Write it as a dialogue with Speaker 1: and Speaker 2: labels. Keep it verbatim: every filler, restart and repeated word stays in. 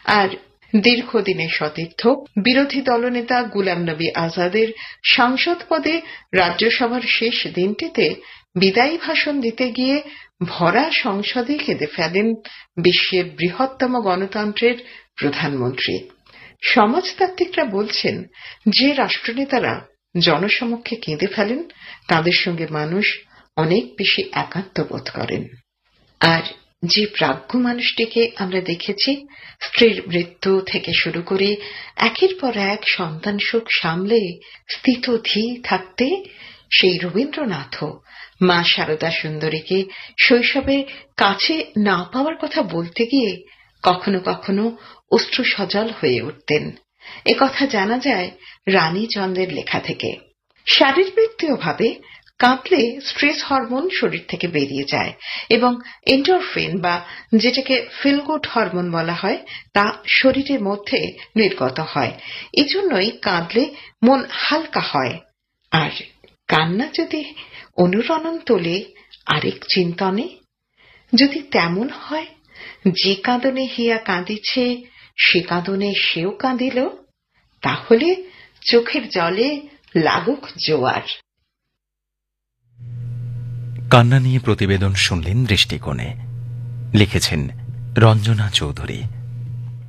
Speaker 1: আর দীর্ঘদিনের সতীর্থ বিরোধী দলনেতা গুলাম নবী আজাদের সাংসদ পদে রাজ্যসভার শেষ দিনটিতে বিদায়ী ভাষণ দিতে গিয়ে ভরা সংসদে কেঁদে ফেলেন বিশ্বের বৃহত্তম গণতন্ত্রের প্রধানমন্ত্রী। সমাজতাত্ত্বিকরা বলছেন, যে রাষ্ট্রনেতারা জনসমক্ষে কেঁদে ফেলেন তাদের সঙ্গে মানুষ অনেক বেশি একাত্ম বোধ করেন। আর যে প্রাজ্ঞ মানুষটিকে আমরা দেখেছি স্ত্রীর মৃত্যু থেকে শুরু করে একের পর এক সন্তান শোক সামলে স্থিতধী থাকতে, সেই রবীন্দ্রনাথও মা শারদা সুন্দরীকে শৈশবে কাছে না পাওয়ার কথা বলতে গিয়ে কখনো কখনো অশ্রু সজল হয়ে উঠতেন। একথা জানা যায় রানীচন্দ্রের লেখা থেকে। শারীরবৃত্তীয়ভাবে কাঁদলে স্ট্রেস হরমোন শরীর থেকে বেরিয়ে যায় এবং এন্ডোরফিন বা যেটাকে ফিল গুড হরমোন বলা হয় তা শরীরের মধ্যে নির্গত হয়। এজন্যই কাঁদলে মন হালকা হয়। আর কান্না যদি অনুরণন তোলে আরেক চিন্তনে, যদি তেমন হয়, যে কাঁদনে হিয়া কাঁদিছে সে কাঁদনে সেও কাঁদিল, তাহলে চোখের জলে লাগুক জোয়ার।
Speaker 2: কান্না নিয়ে প্রতিবেদন শুনলেন দৃষ্টিকোণে। লিখেছেন রঞ্জনা চৌধুরী।